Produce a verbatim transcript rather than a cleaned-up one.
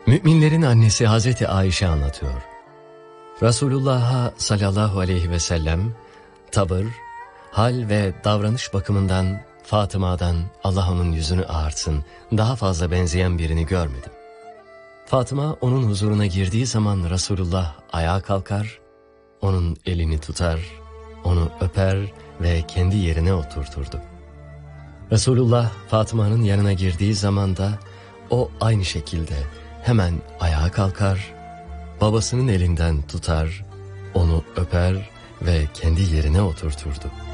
Müminlerin annesi Hazreti Ayşe anlatıyor. Resulullah'a sallallahu aleyhi ve sellem tavır, hal ve davranış bakımından Fatıma'dan Allah onun yüzünü ağartsın daha fazla benzeyen birini görmedim. Fatıma onun huzuruna girdiği zaman Resulullah ayağa kalkar, onun elini tutar, onu öper ve kendi yerine oturturdu. Resulullah Fatıma'nın yanına girdiği zaman da o aynı şekilde hemen ayağa kalkar, babasının elinden tutar, onu öper ve kendi yerine oturturdu.